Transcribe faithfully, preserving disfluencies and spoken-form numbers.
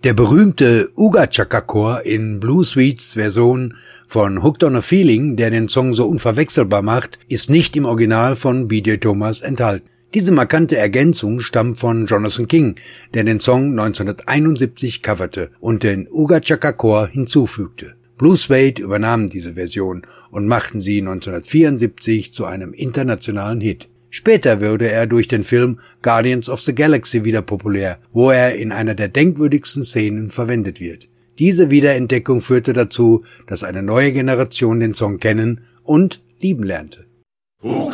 Der berühmte Uga Chaka Chor in Blue Sweets Version von Hooked on a Feeling, der den Song so unverwechselbar macht, ist nicht im Original von B J Thomas enthalten. Diese markante Ergänzung stammt von Jonathan King, der den Song neunzehnhunderteinundsiebzig coverte und den Uga Chaka Chor hinzufügte. Blue Suede übernahmen diese Version und machten sie neunzehnhundertvierundsiebzig zu einem internationalen Hit. Später wurde er durch den Film Guardians of the Galaxy wieder populär, wo er in einer der denkwürdigsten Szenen verwendet wird. Diese Wiederentdeckung führte dazu, dass eine neue Generation den Song kennen und lieben lernte. Uga